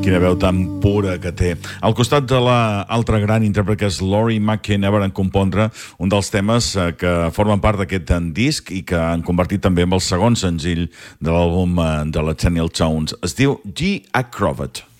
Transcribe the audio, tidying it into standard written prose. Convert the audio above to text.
Quina veu tan pura que té. Al costat de l'altra gran intèrpret, que és Lori McKenna, van compondre un dels temes que formen part d'aquest disc i que han convertit també en el segon senzill de l'àlbum de la Danielle Jones. Es diu G. Acrobat.